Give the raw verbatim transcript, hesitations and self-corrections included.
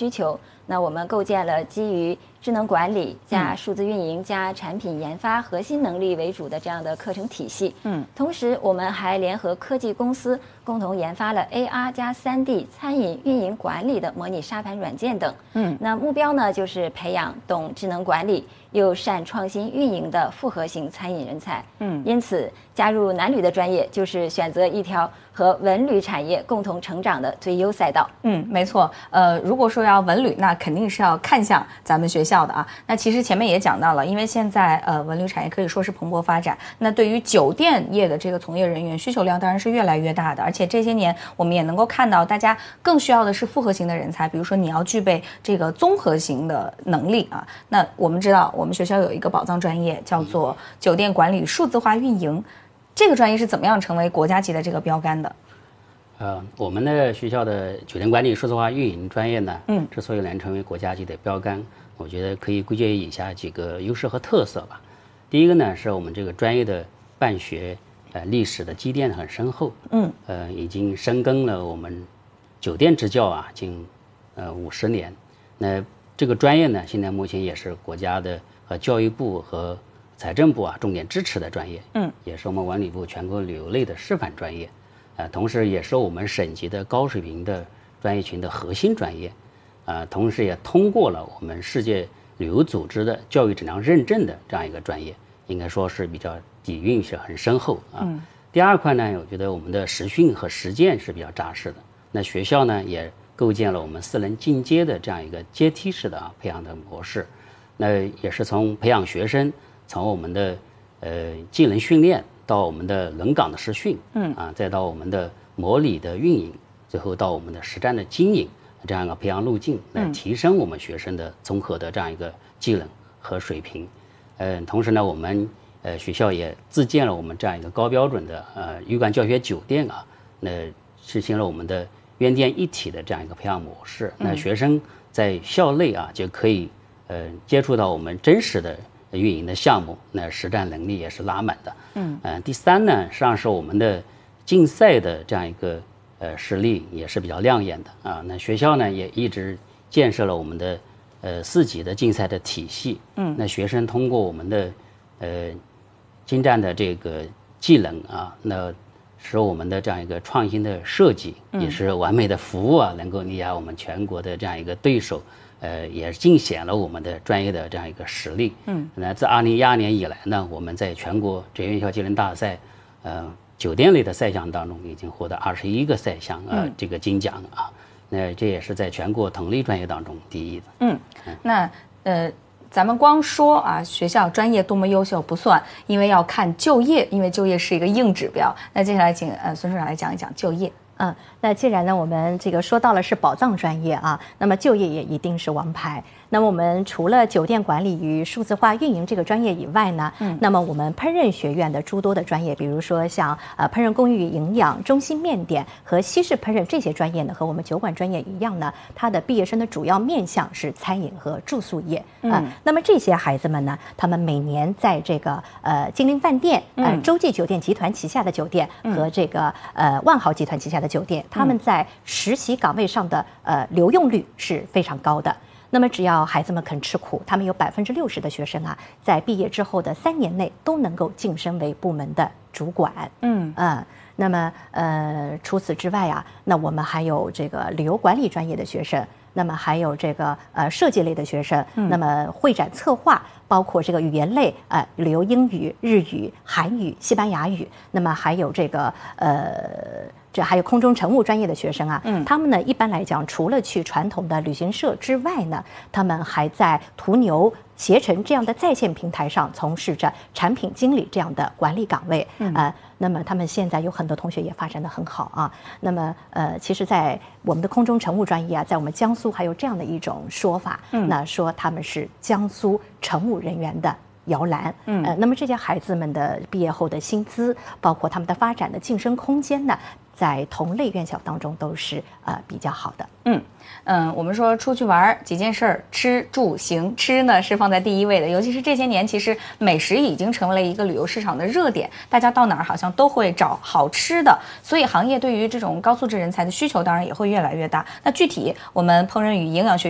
需求。那我们构建了基于智能管理加数字运营加产品研发核心能力为主的这样的课程体系。嗯，同时我们还联合科技公司共同研发了 A R 加 三 D 餐饮运营管理的模拟沙盘软件等。嗯，那目标呢就是培养懂智能管理又善创新运营的复合型餐饮人才。嗯，因此加入南旅的专业就是选择一条和文旅产业共同成长的最优赛道。 嗯，没错。呃，如果说要文旅，那肯定是要看向咱们学校的啊。那其实前面也讲到了，因为现在呃文旅产业可以说是蓬勃发展，那对于酒店业的这个从业人员需求量当然是越来越大的，而且这些年我们也能够看到，大家更需要的是复合型的人才，比如说你要具备这个综合型的能力啊。那我们知道，我们学校有一个宝藏专业叫做酒店管理数字化运营。这个专业是怎么样成为国家级的这个标杆的？ 呃，我们的学校的酒店管理数字化运营专业呢，嗯，之所以能成为国家级的标杆，我觉得可以归结于以下几个优势和特色吧。第一个呢，是我们这个专业的办学呃历史的积淀很深厚，嗯，呃，已经深耕了我们酒店执教啊近呃五十年。那这个专业呢，现在目前也是国家的和教育部和财政部啊重点支持的专业，嗯，也是我们文旅部全国旅游类的示范专业，呃，同时也是我们省级的高水平的专业群的核心专业，呃，同时也通过了我们世界旅游组织的教育质量认证的这样一个专业，应该说是比较底蕴是很深厚啊。嗯、第二块呢，我觉得我们的实训和实践是比较扎实的。那学校呢也构建了我们四人进阶的这样一个阶梯式的啊培养的模式，那也是从培养学生。从我们的呃技能训练到我们的轮岗的实训，嗯啊，再到我们的模拟的运营，最后到我们的实战的经营这样一个培养路径，来提升我们学生的综合的这样一个技能和水平。嗯、呃，同时呢，我们呃学校也自建了我们这样一个高标准的呃旅馆教学酒店啊，那实行了我们的院店一体的这样一个培养模式。那学生在校内啊就可以呃接触到我们真实的。运营的项目，那实战能力也是拉满的。嗯，呃，第三呢，实际上是我们的竞赛的这样一个呃实力也是比较亮眼的啊。那学校呢也一直建设了我们的呃四级的竞赛的体系。嗯，那学生通过我们的呃精湛的这个技能啊，那使我们的这样一个创新的设计，也是完美的服务啊，能够力压我们全国的这样一个对手。呃，也尽显了我们的专业的这样一个实力。嗯，那自二零一二年以来呢，我们在全国职业院校技能大赛，呃，酒店类的赛项当中，已经获得二十一个赛项呃、嗯、这个金奖啊。那这也是在全国同类专业当中第一的。 嗯，嗯那呃，咱们光说啊，学校专业多么优秀不算，因为要看就业，因为就业是一个硬指标。那接下来请呃孙处长来讲一讲就业。 嗯，那既然呢，我们这个说到了是宝藏专业啊，那么就业也一定是王牌。那么我们除了酒店管理与数字化运营这个专业以外呢，嗯，那么我们烹饪学院的诸多的专业，比如说像呃烹饪工艺与营养、中西面点和西式烹饪这些专业呢，和我们酒馆专业一样呢，它的毕业生的主要面向是餐饮和住宿业啊、呃。那么这些孩子们呢，他们每年在这个呃金陵饭店、呃洲际酒店集团旗下的酒店和这个呃万豪集团旗下的酒店，他们在实习岗位上的呃留用率是非常高的。那么只要孩子们肯吃苦，他们有百分之六十的学生啊，在毕业之后的三年内都能够晋升为部门的主管。嗯嗯，那么呃除此之外啊，那我们还有这个旅游管理专业的学生，那么还有这个呃设计类的学生，嗯、那么会展策划，包括这个语言类，呃旅游英语、日语、韩语、西班牙语，那么还有这个呃。这还有空中乘务专业的学生啊，嗯，他们呢一般来讲，除了去传统的旅行社之外呢，他们还在途牛、携程这样的在线平台上从事着产品经理这样的管理岗位，嗯，呃，那么他们现在有很多同学也发展得很好啊。那么呃，其实，在我们的空中乘务专业啊，在我们江苏还有这样的一种说法，嗯，那说他们是江苏乘务人员的摇篮，嗯，呃，那么这些孩子们的毕业后的薪资，包括他们的发展的晋升空间呢，在同类院校当中都是呃比较好的。 嗯嗯，我们说出去玩几件事儿，吃住行，吃呢是放在第一位的。尤其是这些年，其实美食已经成为了一个旅游市场的热点，大家到哪儿好像都会找好吃的，所以行业对于这种高素质人才的需求当然也会越来越大。那具体我们烹饪与营养学